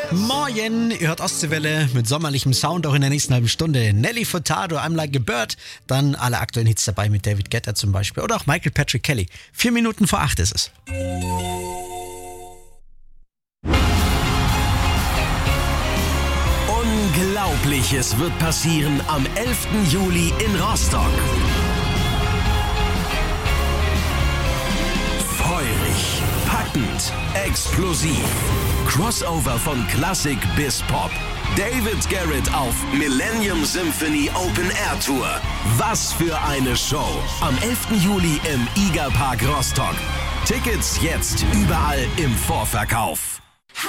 Morgen, ihr hört Ostseewelle mit sommerlichem Sound auch in der nächsten halben Stunde. Nelly Furtado, I'm Like a Bird. Dann alle aktuellen Hits dabei mit David Guetta zum Beispiel. Oder auch Michael Patrick Kelly. 4 Minuten vor 8 ist es. Unglaubliches wird passieren am 11. Juli in Rostock. Feurig, packend, explosiv. Crossover von Klassik bis Pop. David Garrett auf Millennium Symphony Open Air Tour. Was für eine Show. Am 11. Juli im IGA Park Rostock. Tickets jetzt überall im Vorverkauf.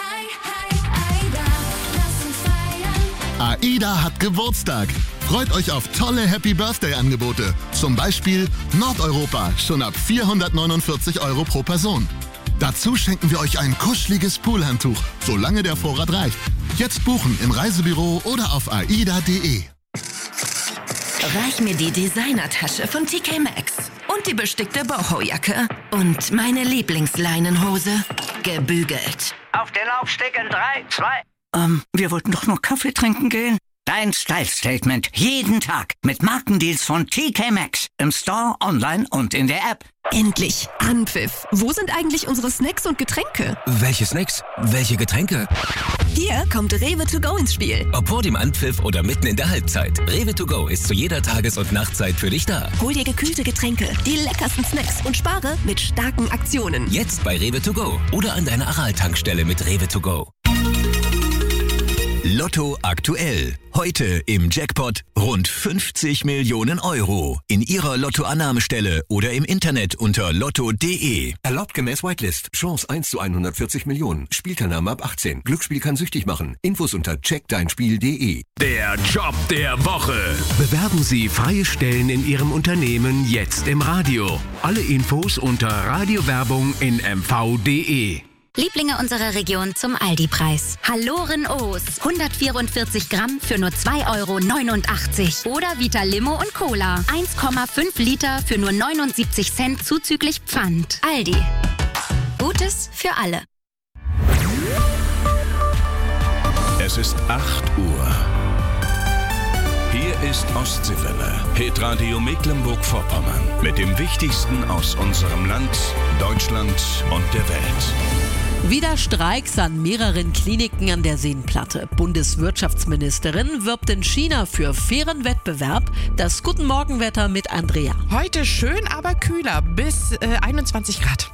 AIDA hat Geburtstag. Freut euch auf tolle Happy Birthday Angebote. Zum Beispiel Nordeuropa, schon ab 449 € pro Person. Dazu schenken wir euch ein kuscheliges Poolhandtuch, solange der Vorrat reicht. Jetzt buchen im Reisebüro oder auf aida.de. Reich mir die Designertasche von TK Maxx und die bestickte Boho-Jacke und meine Lieblingsleinenhose, gebügelt. Auf den Laufsteg in 3, 2... Wir wollten doch nur Kaffee trinken gehen. Dein Style-Statement jeden Tag mit Markendeals von TK Maxx. Im Store, online und in der App. Endlich Anpfiff. Wo sind eigentlich unsere Snacks und Getränke? Welche Snacks? Welche Getränke? Hier kommt Rewe to go ins Spiel. Ob vor dem Anpfiff oder mitten in der Halbzeit. Rewe to go ist zu jeder Tages- und Nachtzeit für dich da. Hol dir gekühlte Getränke, die leckersten Snacks und spare mit starken Aktionen. Jetzt bei Rewe to go oder an deiner Aral-Tankstelle mit Rewe to go. Lotto aktuell. Heute im Jackpot rund 50 Millionen €. In Ihrer Lottoannahmestelle oder im Internet unter lotto.de. Erlaubt gemäß Whitelist. Chance 1 zu 140 Millionen. Spielteilnahme ab 18. Glücksspiel kann süchtig machen. Infos unter checkdeinspiel.de. Der Job der Woche. Bewerben Sie freie Stellen in Ihrem Unternehmen jetzt im Radio. Alle Infos unter Radiowerbung in mv.de. Lieblinge unserer Region zum Aldi-Preis. Halloren O's. 144 Gramm für nur 2,89 €. Oder Vita Limo und Cola. 1,5 Liter für nur 79 Cent zuzüglich Pfand. Aldi. Gutes für alle. Es ist 8 Uhr. Hier ist Ostseewelle. Hitradio Mecklenburg-Vorpommern. Mit dem Wichtigsten aus unserem Land, Deutschland und der Welt. Wieder Streiks an mehreren Kliniken an der Seenplatte. Bundeswirtschaftsministerin wirbt in China für fairen Wettbewerb. Das Guten Morgenwetter mit Andrea. Heute schön, aber kühler, bis 21 Grad.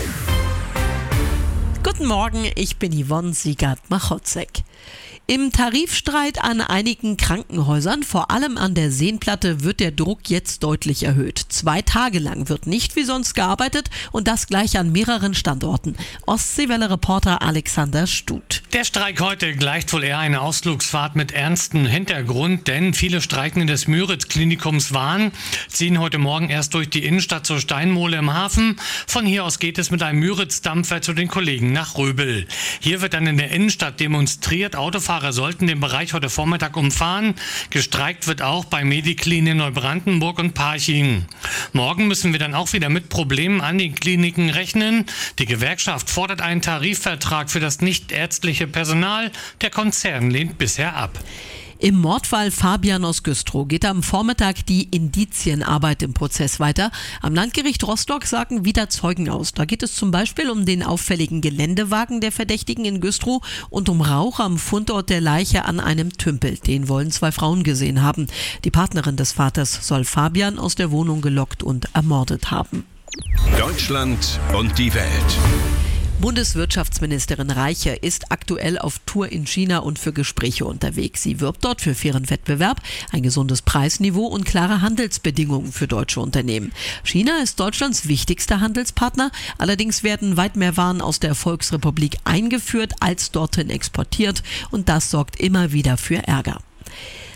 Guten Morgen, ich bin Yvonne Siegert-Machotzek. Im Tarifstreit an einigen Krankenhäusern, vor allem an der Seenplatte, wird der Druck jetzt deutlich erhöht. 2 Tage lang wird nicht wie sonst gearbeitet und das gleich an mehreren Standorten. Ostseewelle-Reporter Alexander Stut. Der Streik heute gleicht wohl eher eine Ausflugsfahrt mit ernstem Hintergrund, denn viele Streikende des Müritz-Klinikums ziehen heute Morgen erst durch die Innenstadt zur Steinmole im Hafen. Von hier aus geht es mit einem Müritz-Dampfer zu den Kollegen nach Röbel. Hier wird dann in der Innenstadt demonstriert. Autofahrer sollten den Bereich heute Vormittag umfahren. Gestreikt wird auch bei Mediklin in Neubrandenburg und Parchim. Morgen müssen wir dann auch wieder mit Problemen an den Kliniken rechnen. Die Gewerkschaft fordert einen Tarifvertrag für das nichtärztliche Personal. Der Konzern lehnt bisher ab. Im Mordfall Fabian aus Güstrow geht am Vormittag die Indizienarbeit im Prozess weiter. Am Landgericht Rostock sagen wieder Zeugen aus. Da geht es zum Beispiel um den auffälligen Geländewagen der Verdächtigen in Güstrow und um Rauch am Fundort der Leiche an einem Tümpel. Den wollen 2 Frauen gesehen haben. Die Partnerin des Vaters soll Fabian aus der Wohnung gelockt und ermordet haben. Deutschland und die Welt. Bundeswirtschaftsministerin Reiche ist aktuell auf Tour in China und für Gespräche unterwegs. Sie wirbt dort für fairen Wettbewerb, ein gesundes Preisniveau und klare Handelsbedingungen für deutsche Unternehmen. China ist Deutschlands wichtigster Handelspartner. Allerdings werden weit mehr Waren aus der Volksrepublik eingeführt als dorthin exportiert. Und das sorgt immer wieder für Ärger.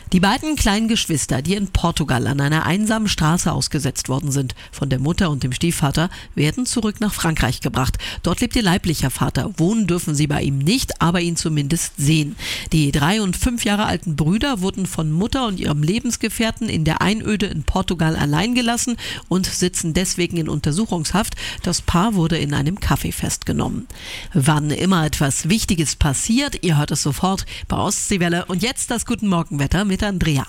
Die beiden kleinen Geschwister, die in Portugal an einer einsamen Straße ausgesetzt worden sind, von der Mutter und dem Stiefvater, werden zurück nach Frankreich gebracht. Dort lebt ihr leiblicher Vater. Wohnen dürfen sie bei ihm nicht, aber ihn zumindest sehen. Die 3 und 5 Jahre alten Brüder wurden von Mutter und ihrem Lebensgefährten in der Einöde in Portugal allein gelassen und sitzen deswegen in Untersuchungshaft. Das Paar wurde in einem Café festgenommen. Wann immer etwas Wichtiges passiert, ihr hört es sofort bei Ostseewelle. Und jetzt das Guten Morgenwetter mit Andrea.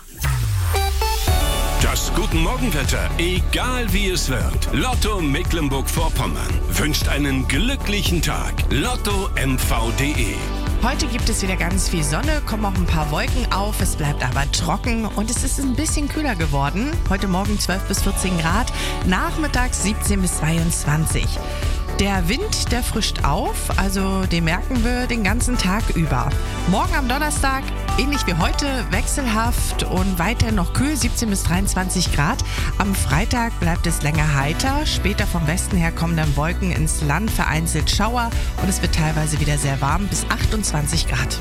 Das Guten Morgenwetter, egal wie es wird. Lotto Mecklenburg-Vorpommern wünscht einen glücklichen Tag. LottoMV.de. Heute gibt es wieder ganz viel Sonne, kommen auch ein paar Wolken auf, es bleibt aber trocken und es ist ein bisschen kühler geworden. Heute Morgen 12 bis 14 Grad, nachmittags 17 bis 22. Der Wind, der frischt auf, also den merken wir den ganzen Tag über. Morgen am Donnerstag, ähnlich wie heute, wechselhaft und weiter noch kühl, 17 bis 23 Grad. Am Freitag bleibt es länger heiter, später vom Westen her kommen dann Wolken ins Land, vereinzelt Schauer und es wird teilweise wieder sehr warm, bis 28 Grad.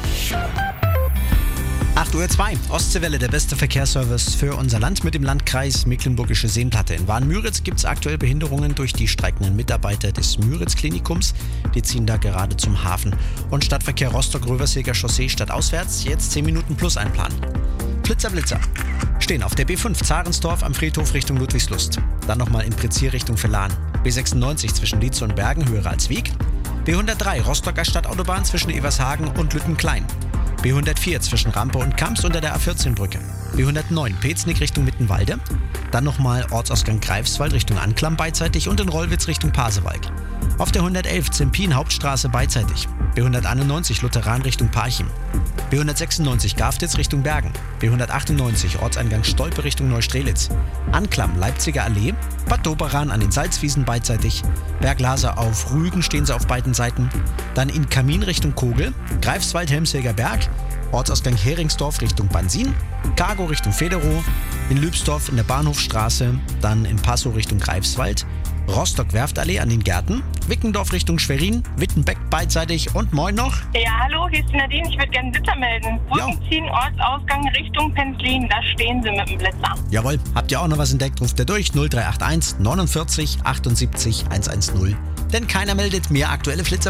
8.02 Uhr, Ostseewelle, der beste Verkehrsservice für unser Land mit dem Landkreis Mecklenburgische Seenplatte. In Wahn-Müritz gibt es aktuell Behinderungen durch die streikenden Mitarbeiter des Müritz-Klinikums. Die ziehen da gerade zum Hafen. Und Stadtverkehr Rostock-Röverseger Chaussee stadtauswärts, jetzt 10 Minuten plus einplanen. Blitzer. Stehen auf der B5 Zarensdorf am Friedhof Richtung Ludwigslust. Dann nochmal in Prezier Richtung Verlan. B96 zwischen Lietze und Bergen, höher als Wieg. B103 Rostocker Stadtautobahn zwischen Evershagen und Lüttenklein. B104 zwischen Rampe und Kamps unter der A14-Brücke. B109 Peznig Richtung Mittenwalde. Dann nochmal Ortsausgang Greifswald Richtung Anklam beidseitig und in Rollwitz Richtung Pasewalk. Auf der 111 Zempin Hauptstraße beidseitig. B191 Lutheran Richtung Parchim. B196 Gaftitz Richtung Bergen. B198 Ortseingang Stolpe Richtung Neustrelitz. Anklam Leipziger Allee. Bad Doberan an den Salzwiesen beidseitig. Berglaser auf Rügen stehen sie auf beiden Seiten. Dann in Kamin Richtung Kogel. Greifswald Helmshelger Berg. Ortsausgang Heringsdorf Richtung Bansin. Cargo Richtung Federow. In Lübsdorf in der Bahnhofstraße. Dann in Passow Richtung Greifswald. Rostock-Werftallee an den Gärten, Wickendorf Richtung Schwerin, Wittenbeck beidseitig und moin noch. Ja, hallo, hier ist die Nadine, ich würde gerne Blitzer melden. Brückenziehen, Ortsausgang Richtung Penzlin, da stehen sie mit dem Blitzer. Jawohl, habt ihr auch noch was entdeckt, ruft ihr durch 0381 49 78 110. Denn keiner meldet mir aktuelle Blitzer.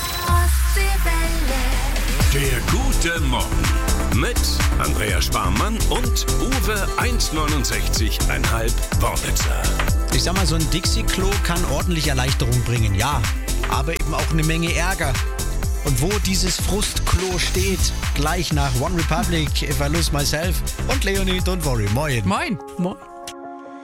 Der gute Morgen mit Andrea Sparmann und Uwe 1,69,5 Worbitzer. Ich sag mal, so ein Dixie-Klo kann ordentlich Erleichterung bringen, ja, aber eben auch eine Menge Ärger. Und wo dieses Frustklo steht, gleich nach One Republic, If I Lose Myself und Leonie, Don't Worry. Moin. Moin.